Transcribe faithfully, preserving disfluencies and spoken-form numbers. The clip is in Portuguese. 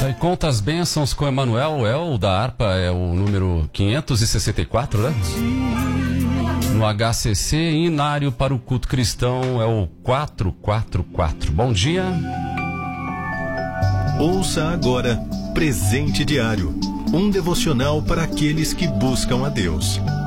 E conta as bênçãos com Emanuel, é o da harpa, é o número quinhentos e sessenta e quatro, né? No H C C, inário para o culto cristão, é o quatrocentos e quarenta e quatro. Bom dia. Ouça agora Presente Diário, um devocional para aqueles que buscam a Deus.